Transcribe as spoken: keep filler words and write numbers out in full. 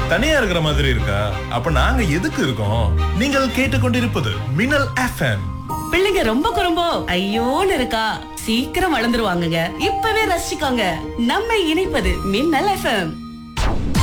தனியா இருக்கிற மாதிரி இருக்கா? அப்ப நாங்க எதுக்கு இருக்கோம்? நீங்கள் கேட்டுக்கொண்டிருப்பது மின்னல் எஃப்எம். பிள்ளைங்க ரொம்ப குறும்போ ஐயோன்னு இருக்கா? சீக்கிரம் வளர்ந்துருவாங்கங்க. இப்பவே ரசிச்சுக்கோங்க. நம்மை இணைப்பது மின்னல் எஃப்எம்.